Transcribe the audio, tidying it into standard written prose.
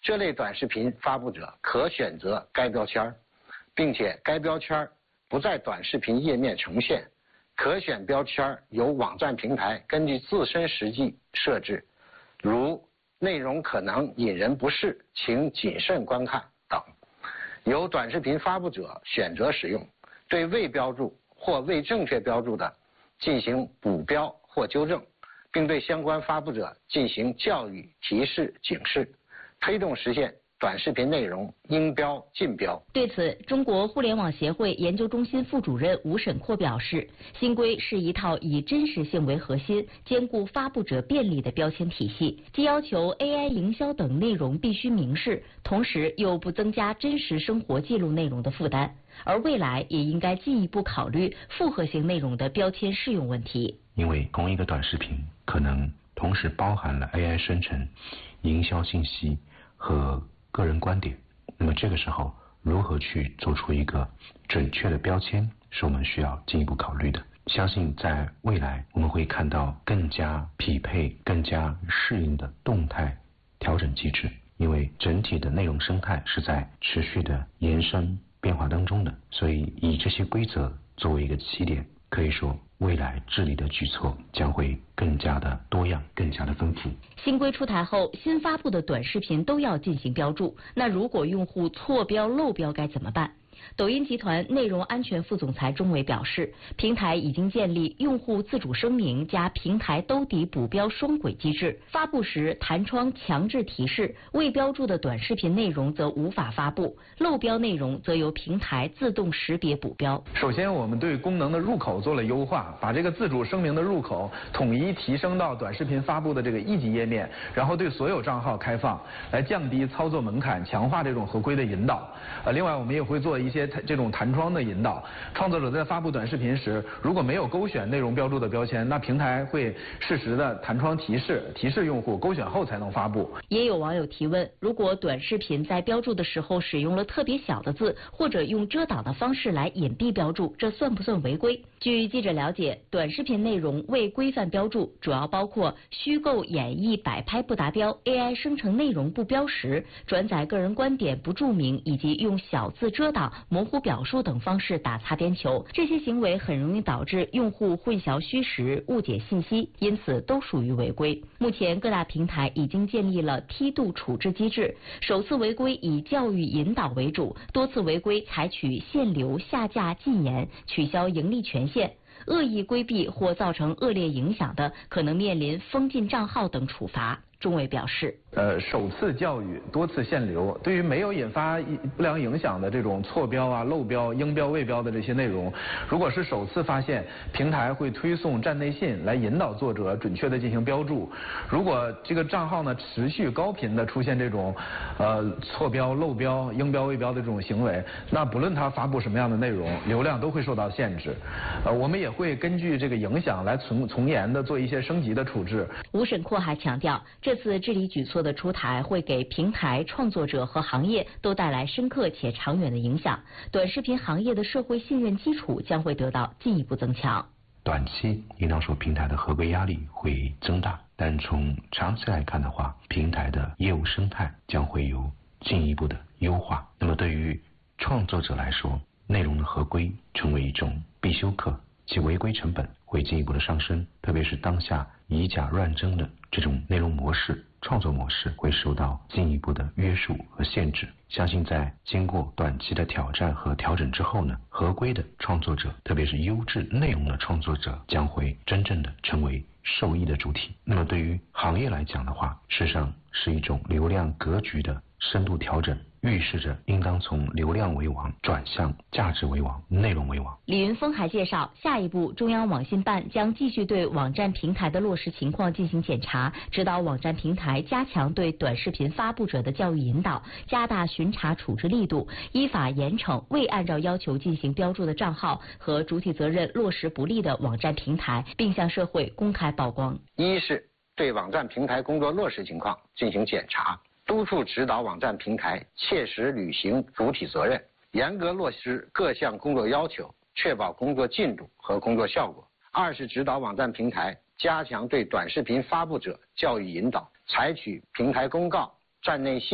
这类短视频发布者可选择该标签，并且该标签不在短视频页面呈现。可选标签由网站平台根据自身实际设置，如内容可能引人不适，请谨慎观看等，由短视频发布者选择使用。对未标注或未正确标注的进行补标或纠正，并对相关发布者进行教育、提示、警示，推动实现短视频内容应标尽标。 对此，中国互联网协会研究中心副主任吴沈阔表示，新规是一套以真实性为核心、兼顾发布者便利的标签体系，既要求 AI 营销等内容必须明示，同时又不增加真实生活记录内容的负担。而未来也应该进一步考虑复合型内容的标签适用问题。 因为同一个短视频可能同时包含了 AI 生成、营销信息和个人观点，那么这个时候如何去做出一个准确的标签，是我们需要进一步考虑的。相信在未来我们会看到更加匹配、更加适应的动态调整机制，因为整体的内容生态是在持续的延伸变化当中的，所以以这些规则作为一个起点，可以说未来治理的举措将会更加的多样，更加的丰富。 新规出台后，新发布的短视频都要进行标注，那如果用户错标漏标该怎么办？抖音集团内容安全副总裁钟伟表示，平台已经建立用户自主声明加平台兜底补标双轨机制，发布时弹窗强制提示，未标注的短视频内容则无法发布，漏标内容则由平台自动识别补标。 首先，我们对功能的入口做了优化，把这个自主声明的入口统一提升到短视频发布的这个一级页面，然后对所有账号开放，来降低操作门槛，强化这种合规的引导。另外，我们也会做一些这种弹窗的引导，创作者在发布短视频时，如果没有勾选内容标注的标签，那平台会适时的弹窗提示用户勾选后才能发布。 也有网友提问，如果短视频在标注的时候使用了特别小的字，或者用遮挡的方式来隐蔽标注，这算不算违规？据记者了解，短视频内容未规范标注主要包括虚构演绎摆拍不达标、AI 生成内容不标识、转载个人观点不注明，以及用小字遮挡、模糊表述等方式打擦边球。这些行为很容易导致用户混淆虚实、误解信息，因此都属于违规。目前各大平台已经建立了梯度处置机制，首次违规以教育引导为主，多次违规采取限流、下架、禁言、取消盈利权限。恶意规避或造成恶劣影响的，可能面临封禁账号等处罚。钟伟表示， 首次教育，多次限流，对于没有引发不良影响的这种错标啊、漏标、应标未标的这些内容，如果是首次发现，平台会推送站内信来引导作者准确的进行标注。如果这个账号呢持续高频的出现这种错标、漏标、应标未标的这种行为，那不论他发布什么样的内容，流量都会受到限制。我们也会根据这个影响来从严的做一些升级的处置。 吴沈阔还强调，这次治理举措的出台会给平台、创作者和行业都带来深刻且长远的影响，短视频行业的社会信任基础将会得到进一步增强。 短期应当说平台的合规压力会增大，但从长期来看的话，平台的业务生态将会有进一步的优化。那么对于创作者来说，内容的合规成为一种必修课，其违规成本会进一步的上升，特别是当下以假乱真的这种内容模式、创作模式会受到进一步的约束和限制。相信在经过短期的挑战和调整之后呢，合规的创作者，特别是优质内容的创作者，将会真正的成为受益的主体。那么对于行业来讲的话，事实上是一种流量格局的深度调整，预示着应当从流量为王转向价值为王、内容为王。 李云峰还介绍，下一步中央网信办将继续对网站平台的落实情况进行检查，指导网站平台加强对短视频发布者的教育引导，加大巡查处置力度，依法严惩未按照要求进行标注的账号和主体责任落实不力的网站平台，并向社会公开曝光。 一是对网站平台工作落实情况进行检查，督促指导网站平台切实履行主体责任，严格落实各项工作要求，确保工作进度和工作效果。二是指导网站平台加强对短视频发布者教育引导，采取平台公告、站内信